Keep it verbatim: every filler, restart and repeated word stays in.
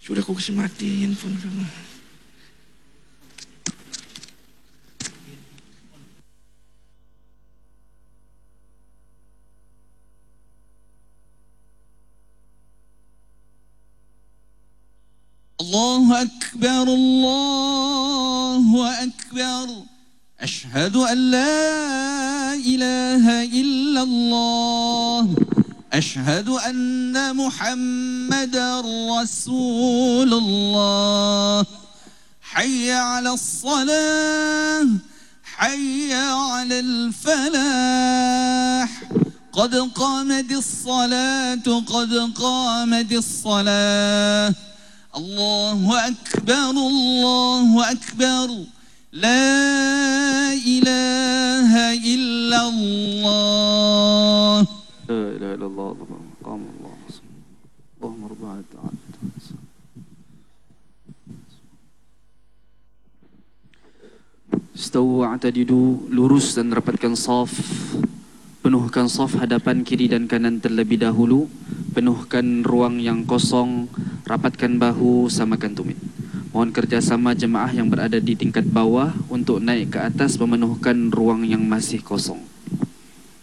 Sudah aku kasih mati handphone kamu. Allahu Akbar, Allahu Akbar. Ashhadu an la ilaha illallah. Ashhadu anna Muhammadar Rasulullah. Hayya 'alas salah, hayya 'alal falah. Qad qamatis salatu, qad qamatis salah. Allahu Akbar, Allahu Akbar. La ilaha illallah. La ilaha illallah. Qam Allah. Allahumma rabbana ta'ala. Istawu wa'tadidu, lurus dan rapatkan saf. Penuhkan saf hadapan kiri dan kanan terlebih dahulu. Penuhkan ruang yang kosong, rapatkan bahu, samakan tumit. Mohon kerjasama jemaah yang berada di tingkat bawah untuk naik ke atas memenuhkan ruang yang masih kosong.